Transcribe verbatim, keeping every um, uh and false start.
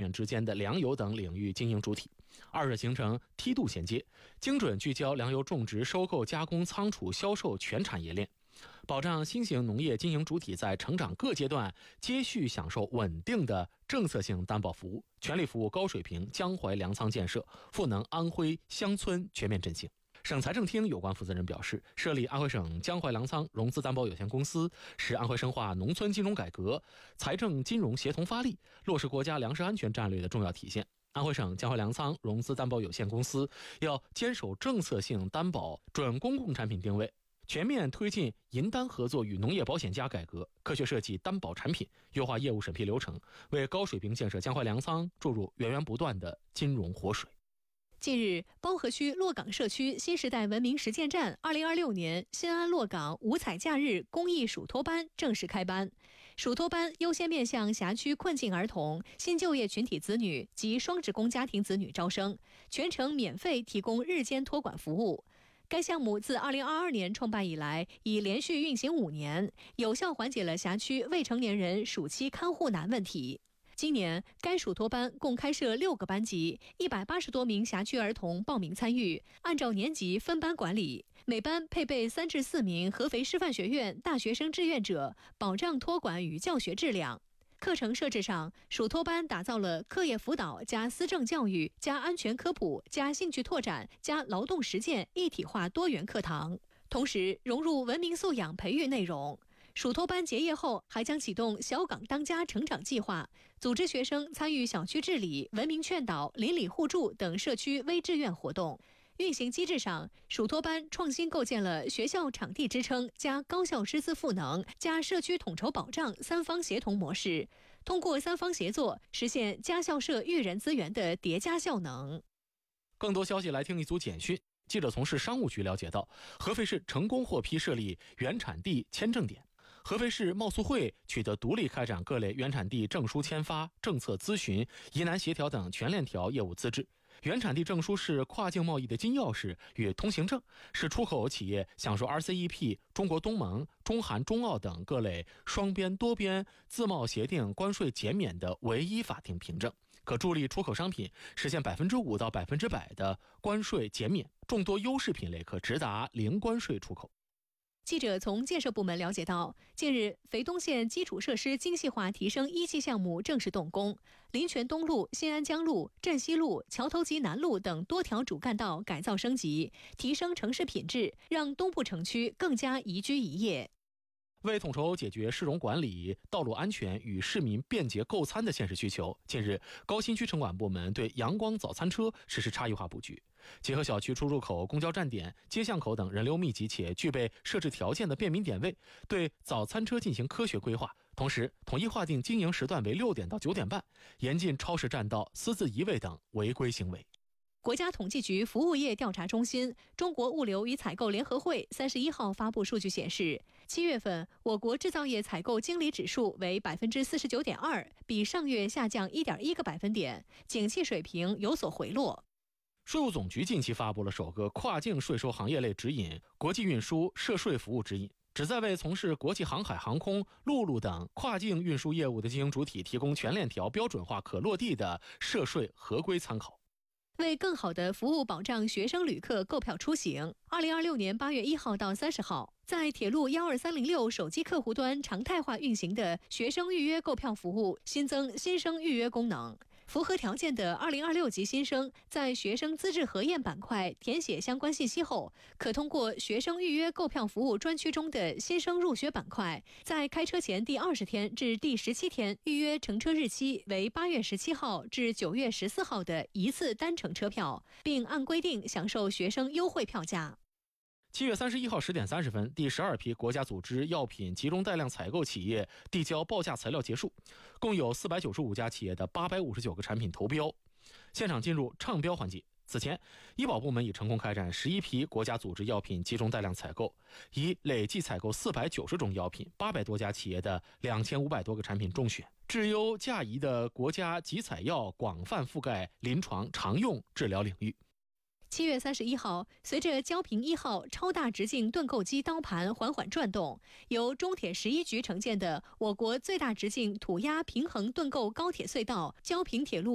人之间的粮油等领域经营主体。二者形成梯度衔接，精准聚焦粮油种植、收购、加工、仓储、销售全产业链，保障新型农业经营主体在成长各阶段接续享受稳定的政策性担保服务，全力服务高水平江淮粮仓建设，赋能安徽乡村全面振兴。省财政厅有关负责人表示，设立安徽省江淮粮仓融资担保有限公司，是安徽深化农村金融改革、财政金融协同发力、落实国家粮食安全战略的重要体现。安徽省江淮粮仓融资担保有限公司要坚守政策性担保准公共产品定位，全面推进银单合作与农业保险加改革，科学设计担保产品，优化业务审批流程，为高水平建设江淮粮仓注入源源不断的金融活水。 近日，包河区洛岗社区新时代文明实践站二零二六年新安洛岗五彩假日公益属托班正式开班。属托班优先面向辖区困境儿童、新就业群体子女及双职工家庭子女招生，全程免费提供日间托管服务。该项目自二零二二年创办以来，已连续运行五年，有效缓解了辖区未成年人暑期看护难问题。今年，该属托班共开设六个班级，一百八十多名辖区儿童报名参与，按照年级分班管理，每班配备三至四名合肥师范学院大学生志愿者，保障托管与教学质量。课程设置上，属托班打造了课业辅导加思政教育加安全科普加兴趣拓展加劳动实践一体化多元课堂，同时融入文明素养培育内容。属托班结业后，还将启动小岗当家成长计划，组织学生参与小区治理、文明劝导、邻里互助等社区微志愿活动。运行机制上，属托班创新构建了学校场地支撑加高校师资赋能加社区统筹保障三方协同模式，通过三方协作，实现家校社育人资源的叠加效能。 更多消息来听一组简讯。记者从市商务局了解到，合肥市成功获批设立原产地签证点。合肥市贸促会取得独立开展各类原产地证书签发、政策咨询、疑难协调等全链条业务资质。原产地证书是跨境贸易的金钥匙与通行证，是出口企业享受 R C E P、中国东盟、中韩、中澳等各类双边、多边自贸协定关税减免的唯一法定凭证，可助力出口商品实现百分之五到百分之百的关税减免，众多优势品类可直达零关税出口。 记者从建设部门了解到，近日肥东县基础设施精细化提升一期项目正式动工，林泉东路、新安江路、镇西路、桥头集南路等多条主干道改造升级，提升城市品质，让东部城区更加宜居宜业。 为统筹解决市容管理、道路安全与市民便捷购餐的现实需求，近日高新区城管部门对阳光早餐车实施差异化布局，结合小区出入口、公交站点、街巷口等人流密集且具备设置条件的便民点位，对早餐车进行科学规划，同时统一划定经营时段为六点到九点半，严禁超时占道、私自移位等违规行为。 国家统计局服务业调查中心、中国物流与采购联合会三十一号发布数据显示，七月份我国制造业采购经理指数为百分之四十九点二，比上月下降一点一个百分点，景气水平有所回落。 税务总局近期发布了首个跨境税收行业类指引《国际运输涉税服务指引》，旨在为从事国际航海、航空、陆路等跨境运输业务的经营主体提供全链条标准化可落地的涉税合规参考。 为更好地服务保障学生旅客购票出行，二零二六年八月一号到三十号，在铁路幺二三零六手机客户端常态化运行的学生预约购票服务新增新生预约功能。符合条件的二零二六级新生在学生资质核验板块填写相关信息后，可通过学生预约购票服务专区中的新生入学板块，在开车前第二十天至第十七天预约乘车日期为八月十七号至九月十四号的一次单程车票，并按规定享受学生优惠票价。 七月三十一号十点三十分，第十二批国家组织药品集中带量采购企业递交报价材料结束，共有四百九十五家企业的八百五十九个产品投标，现场进入唱标环节。此前，医保部门已成功开展十一批国家组织药品集中带量采购，已累计采购四百九十种药品，八百多家企业的两千五百多个产品中选。质优价宜的国家集采药广泛覆盖临床常用治疗领域。 七月三十一号，随着焦平一号超大直径盾构机刀盘缓缓转动，由中铁十一局承建的我国最大直径土压平衡盾构高铁隧道焦平铁路